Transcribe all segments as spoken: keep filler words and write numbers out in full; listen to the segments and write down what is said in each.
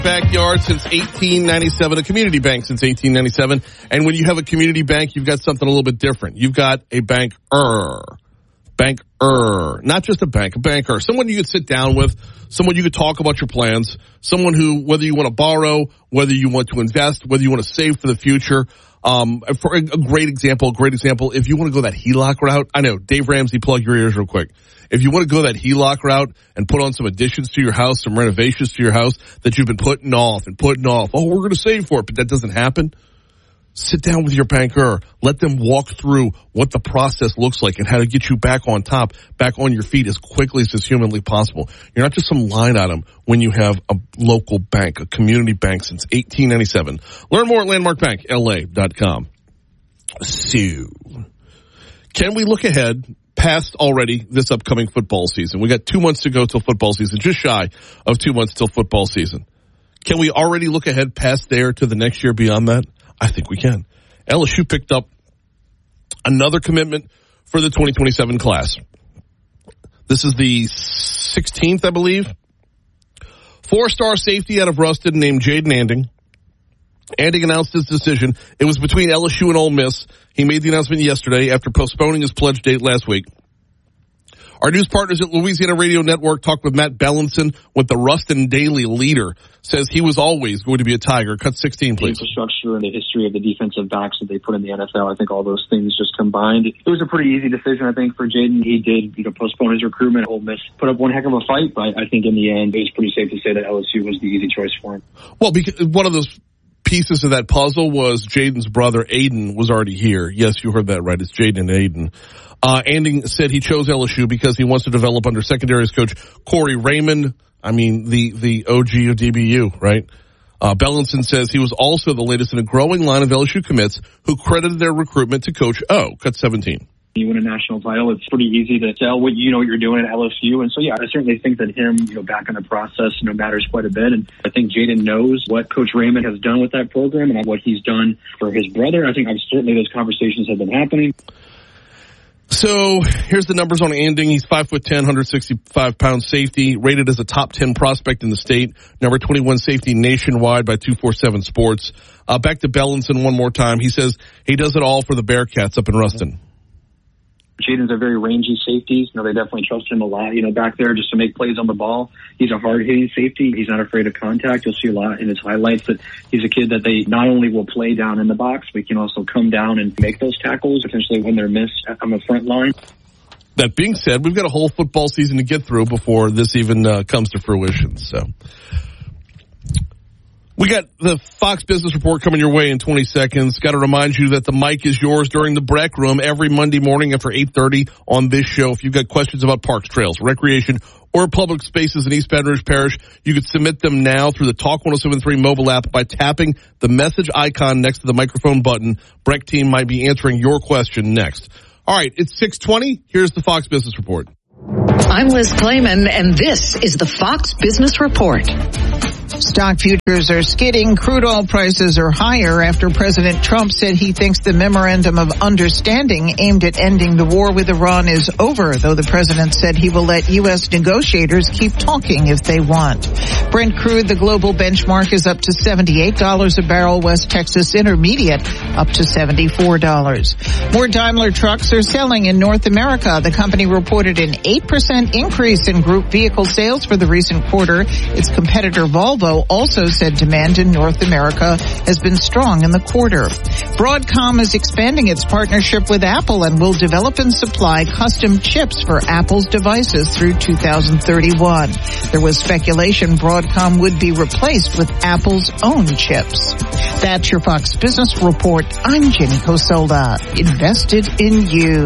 Backyard since eighteen ninety-seven, a community bank since eighteen ninety-seven. And when you have a community bank, you've got something a little bit different. You've got a banker. Banker. Not just a bank, a banker. Someone you could sit down with, someone you could talk about your plans, someone who, whether you want to borrow, whether you want to invest, whether you want to save for the future. Um, for a, a great example, a great example, if you want to go that H E L O C route, I know, Dave Ramsey, plug your ears real quick. If you want to go that H E L O C route and put on some additions to your house, some renovations to your house that you've been putting off and putting off, oh, we're going to save for it, but that doesn't happen. Sit down with your banker. Let them walk through what the process looks like and how to get you back on top, back on your feet as quickly as is humanly possible. You're not just some line item when you have a local bank, a community bank since eighteen ninety-seven. Learn more at landmark bank L A dot com. So, can we look ahead past already this upcoming football season? We got two months to go till football season, just shy of two months till football season. Can we already look ahead past there to the next year beyond that? I think we can. L S U picked up another commitment for the twenty twenty-seven class. This is the sixteenth, I believe. Four-star safety out of Ruston named Jaden Anding. Anding announced his decision. It was between L S U and Ole Miss. He made the announcement yesterday after postponing his pledge date last week. Our news partners at Louisiana Radio Network talked with Matt Bellinson with the Ruston Daily Leader. Says he was always going to be a Tiger. Cut sixteen, please. The infrastructure and the history of the defensive backs that they put in the N F L, I think all those things just combined. It was a pretty easy decision, I think, for Jaden. He did, you know, postpone his recruitment. Ole Miss put up one heck of a fight, but I think in the end, it was pretty safe to say that L S U was the easy choice for him. Well, because one of those pieces of that puzzle was Jaden's brother, Aiden, was already here. Yes, you heard that right. It's Jaden and Aiden. Uh, Anding said he chose L S U because he wants to develop under secondaries coach Corey Raymond. I mean, the, the O G of D B U, right? Uh, Bellinson says he was also the latest in a growing line of L S U commits who credited their recruitment to Coach O. Cut seventeen. You win a national title, it's pretty easy to tell what you know what you're doing at L S U. And so, yeah, I certainly think that him, you know, back in the process, you know, matters quite a bit. And I think Jaden knows what Coach Raymond has done with that program and what he's done for his brother. I think certainly those conversations have been happening. So here's the numbers on Anding. He's five foot ten, one hundred sixty-five pound safety, rated as a top ten prospect in the state, number twenty-one safety nationwide by two forty-seven Sports. Uh, back to Bellinson one more time. He says he does it all for the Bearcats up in Ruston. Jaden's a very rangy safety. You know, they definitely trust him a lot, you know, back there just to make plays on the ball. He's a hard-hitting safety. He's not afraid of contact. You'll see a lot in his highlights that he's a kid that they not only will play down in the box, but can also come down and make those tackles, potentially when they're missed on the front line. That being said, we've got a whole football season to get through before this even uh, comes to fruition. So we got the Fox Business Report coming your way in twenty seconds. Got to remind you that the mic is yours during the Breck Room every Monday morning after eight thirty on this show. If you've got questions about parks, trails, recreation, or public spaces in East Baton Rouge Parish, you can submit them now through the Talk one oh seven point three mobile app by tapping the message icon next to the microphone button. Breck team might be answering your question next. All right, it's six twenty. Here's the Fox Business Report. I'm Liz Clayman, and this is the Fox Business Report. Stock futures are skidding. Crude oil prices are higher after President Trump said he thinks the memorandum of understanding aimed at ending the war with Iran is over, though the president said he will let U S negotiators keep talking if they want. Brent crude, the global benchmark, is up to seventy-eight dollars a barrel. West Texas Intermediate up to seventy-four dollars. More Daimler trucks are selling in North America. The company reported an eight percent increase in group vehicle sales for the recent quarter. Its competitor Volvo also said demand in North America has been strong in the quarter. Broadcom is expanding its partnership with Apple and will develop and supply custom chips for Apple's devices through two thousand thirty-one. There was speculation Broadcom would be replaced with Apple's own chips. That's your Fox Business Report. I'm Jenny Cosolda. Invested in you.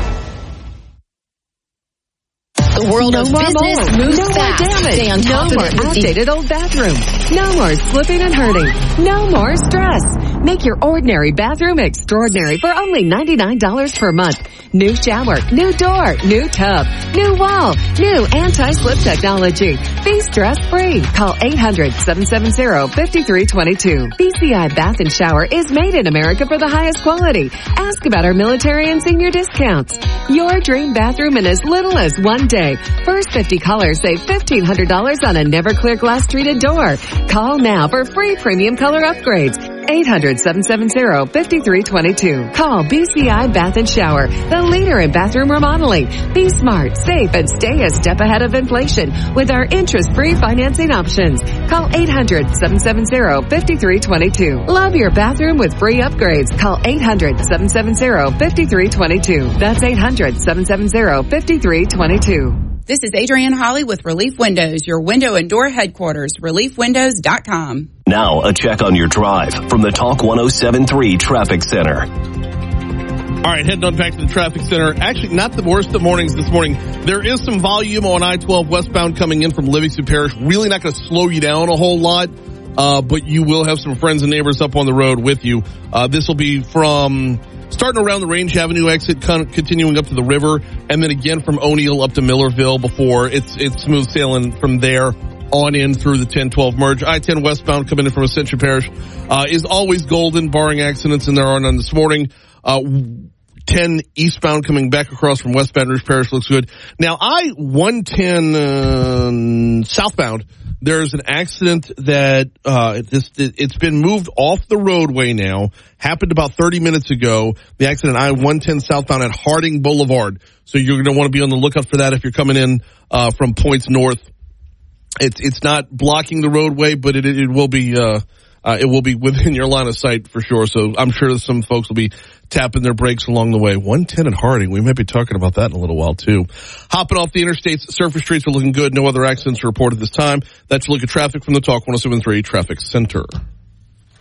The world no of more business mold. moves no fast. more damage. Stay on top no of more it with outdated the- old bathroom. No more slipping and hurting. No more stress. Make your ordinary bathroom extraordinary for only ninety-nine dollars per month. New shower, new door, new tub, new wall, new anti-slip technology. Be stress-free. Call eight hundred, seven seven zero, five three two two. B C I Bath and Shower is made in America for the highest quality. Ask about our military and senior discounts. Your dream bathroom in as little as one day. First fifty callers save fifteen hundred dollars on a Never-Clear glass treated door. Call now for free premium color upgrades. eight hundred, seven seven zero, five three two two. Call B C I Bath and Shower, the leader in bathroom remodeling. Be smart, safe, and stay a step ahead of inflation with our interest-free financing options. Call eight hundred, seven seven zero, five three two two. Love your bathroom with free upgrades. Call eight hundred, seven seven zero, five three two two. That's eight hundred, seven seven zero, five three two two. This is Adrienne Holly with Relief Windows, your window and door headquarters, relief windows dot com. Now, a check on your drive from the Talk one oh seven point three Traffic Center. All right, heading on back to the traffic center. Actually, not the worst of mornings this morning. There is some volume on I twelve westbound coming in from Livingston Parish. Really not going to slow you down a whole lot, uh, but you will have some friends and neighbors up on the road with you. Uh, this will be from starting around the Range Avenue exit, con- continuing up to the river, and then again from O'Neill up to Millerville before it's it's smooth sailing from there on in through the ten twelve merge. I ten westbound coming in from Ascension Parish uh, is always golden, barring accidents, and there are none this morning. Uh, ten eastbound coming back across from West Baton Rouge Parish looks good. Now, I one ten uh, southbound, there's an accident that uh, it's, it's been moved off the roadway now. Happened about thirty minutes ago. The accident I one ten southbound at Harding Boulevard. So you're going to want to be on the lookout for that if you're coming in uh, from points north. It's it's not blocking the roadway, but it it will be uh, uh, it will be within your line of sight for sure. So I'm sure that some folks will be tapping their brakes along the way. one ten at Harding. We might be talking about that in a little while too. Hopping off the interstates, surface streets are looking good. No other accidents reported this time. That's a look at traffic from the Talk one oh seven point three Traffic Center.